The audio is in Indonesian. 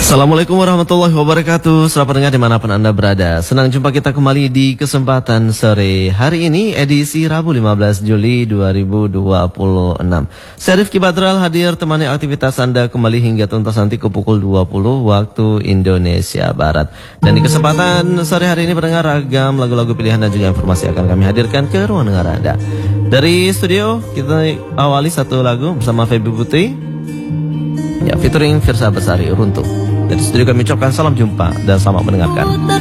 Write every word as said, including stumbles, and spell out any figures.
Assalamualaikum warahmatullahi wabarakatuh. Selamat pendengar dimanapun Anda berada. Senang jumpa kita kembali di kesempatan sore hari ini, edisi Rabu lima belas Juli dua ribu dua puluh enam. Saya Rifki Badral hadir temani aktivitas Anda kembali hingga tuntas nanti ke pukul dua puluh waktu Indonesia Barat. Dan di kesempatan sore hari ini pendengar, ragam lagu-lagu pilihan dan juga informasi akan kami hadirkan ke ruang dengar Anda. Dari studio kita awali satu lagu bersama Feby Putri, ya, featuring Firsa Besari, Runtuh. Dari studio kami ucapkan salam jumpa dan selamat mendengarkan.